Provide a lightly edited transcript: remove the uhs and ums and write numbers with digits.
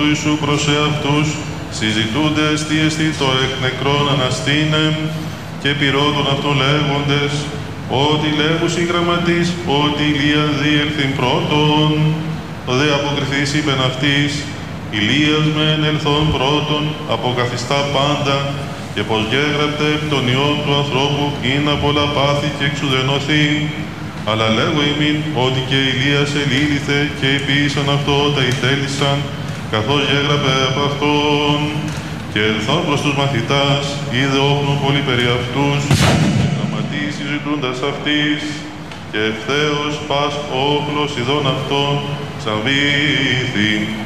του Ιησού προς εαυτούς, συζητούντες τι εστί το εκ νεκρών αναστήνεμ, και πυρώτων αυτών λέγοντες, ότι λέγουσι γραμματείς, ότι Ηλίας διέλθειν πρώτον. Ο δε αποκριθείς είπεν αυτής, Ηλίας μεν ελθόν πρώτον, αποκαθιστά πάντα, και πως γέγραπτε επ' τον Υιόν του ανθρώπου, είναι πολλά πάθη και εξουδενωθεί. Αλλά λέγω ημίν, ότι και Ηλίας ελήλυθε και επίησαν αυτό τα ηθέλησαν, καθώς γέγραπε από αυτόν. Και ελθόν προς τους μαθητάς, είδε όπνον πολύ περί αυτούς, γραμματείς συζητούντας αυτής, και ευθέως πας όπλος ειδών αυτών, ξαβήθην.